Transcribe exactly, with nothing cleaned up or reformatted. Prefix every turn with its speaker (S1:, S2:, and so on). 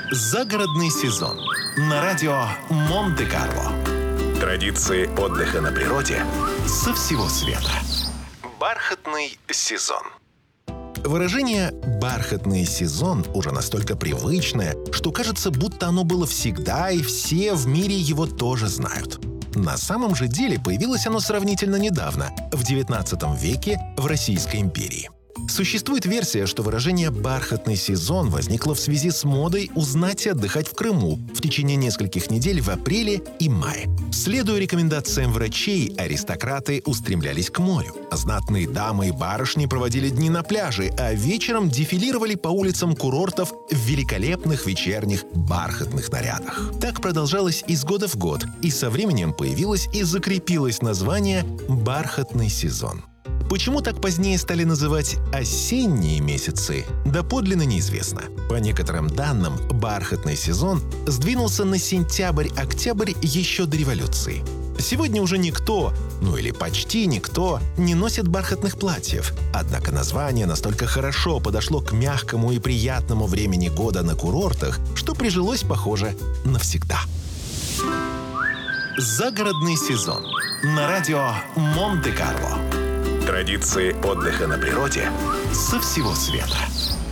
S1: Загородный сезон на радио Монте-Карло. Традиции отдыха на природе со всего света. Бархатный сезон. Выражение «бархатный сезон» уже настолько привычное, что кажется, будто оно было всегда, и все в мире его тоже знают. На самом же деле появилось оно сравнительно недавно, в девятнадцатом веке в Российской империи. Существует версия, что выражение «бархатный сезон» возникло в связи с модой узнать и отдыхать в Крыму в течение нескольких недель в апреле и мае. Следуя рекомендациям врачей, аристократы устремлялись к морю. Знатные дамы и барышни проводили дни на пляже, а вечером дефилировали по улицам курортов в великолепных вечерних бархатных нарядах. Так продолжалось из года в год, и со временем появилось и закрепилось название «бархатный сезон». Почему так позднее стали называть осенние месяцы, доподлинно неизвестно. По некоторым данным, бархатный сезон сдвинулся на сентябрь-октябрь еще до революции. Сегодня уже никто, ну или почти никто, не носит бархатных платьев. Однако название настолько хорошо подошло к мягкому и приятному времени года на курортах, что прижилось, похоже, навсегда. Загородный сезон на радио Монте-Карло. Традиции отдыха на природе со всего света.